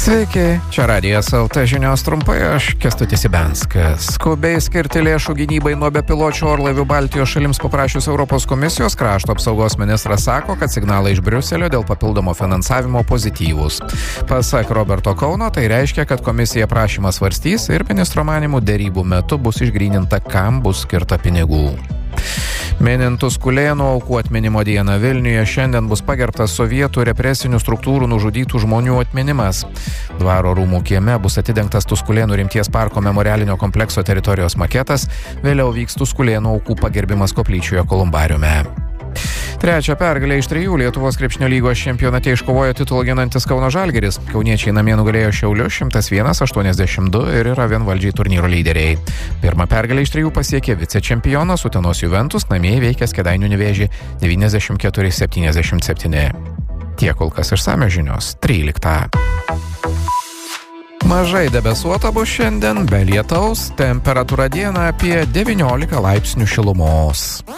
Sveiki, čia Radijas LT žinios trumpai, aš Kęstutis Ibenskas. Skubiai skirti lėšų gynybai nuo bepiločių orlaivių Baltijos šalims paprašius Europos komisijos, krašto apsaugos ministras sako, kad signalai iš Briuselio dėl papildomo finansavimo pozityvūs. Pasak Roberto Kauno, tai reiškia, kad komisija prašymą svarstys ir ministro manimų derybų metu bus išgryninta, kam bus skirta pinigų. Minint Tuskulėnų aukų atminimo dieną Vilniuje šiandien bus pagerbtas sovietų represinių struktūrų nužudytų žmonių atminimas. Dvaro rūmų kieme bus atidengtas Tuskulėnų rimties parko memorialinio komplekso teritorijos maketas, vėliau vyks Tuskulėnų aukų pagerbimas koplyčioje Kolumbariume. Trečią pergalę iš 3 Lietuvos krepšinio lygos čempionate iškovojo titulą ginantis Kauno Žalgiris. Kauniečiai namie nugalėjo Šiaulius 101-82 ir yra vienvaldžiai turnyro lyderiai. Pirmą pergalę iš 3 pasiekė vicečempionas Utenos Juventus, namie įveikęs Kėdainių Nevėžį 94-77. Tiek kol kas išsamios žinios 13. Mažai debesuota bus šiandien, be lietaus, temperatūra dieną apie 19 laipsnių šilumos.